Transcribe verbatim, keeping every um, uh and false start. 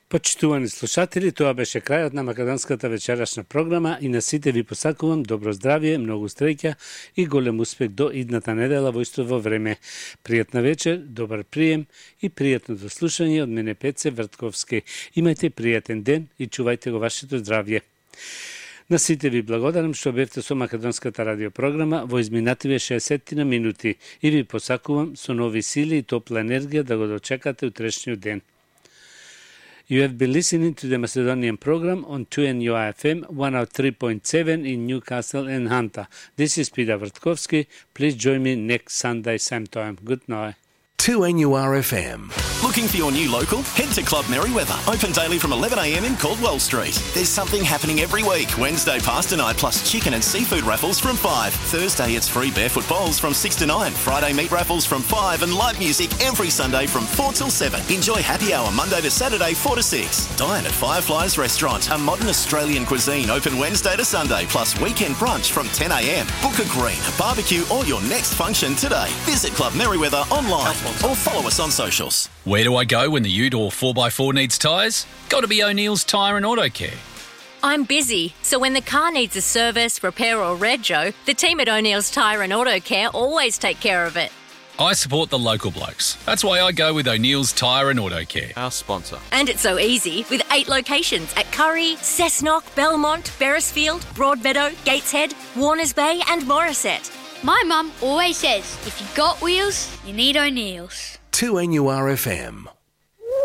Почитувани слушатели, тоа беше крајот на македонската вечерашна програма и на сите ви посакувам добро здравје, многу среќа и голем успех до идната недела во исто во време. Пријатна вечер, добар прием и пријатно слушање од мене Пеце Вртковски. Имајте пријатен ден и чувајте го вашето здравје. На сите ви благодарам што бевте со македонската радиопрограма во изминативе шеесет на минути и ви посакувам со нови сили и топла енергија да го дочекате утрешниот ден. You have been listening to the Macedonian program on two N U R F M one oh three point seven in Newcastle and Hunter. This is Peter Vrtkovski. Please join me next Sunday same time. Good night. two N U R F M. Looking for your new local? Head to Club Merriweather. Open daily from eleven a m in Caldwell Street. There's something happening every week. Wednesday pasta night plus chicken and seafood raffles from five. Thursday it's free barefoot bowls from six to nine. Friday meat raffles from five and live music every Sunday from four till seven. Enjoy happy hour Monday to Saturday four to six. Dine at Fireflies Restaurant. A modern Australian cuisine open Wednesday to Sunday plus weekend brunch from ten a m. Book a green, a barbecue or your next function today. Visit Club Merriweather online or follow us on socials. Where do I go when the ute or four by four needs tyres? Got to be O'Neill's Tyre and Auto Care. I'm busy, so when the car needs a service, repair or rego, the team at O'Neill's Tyre and Auto Care always take care of it. I support the local blokes. That's why I go with O'Neill's Tyre and Auto Care. Our sponsor. And it's so easy with eight locations at Curry, Cessnock, Belmont, Beresfield, Broadmeadow, Gateshead, Warners Bay and Morisset. My mum always says, if you got wheels, you need O'Neill's. two N U R F M.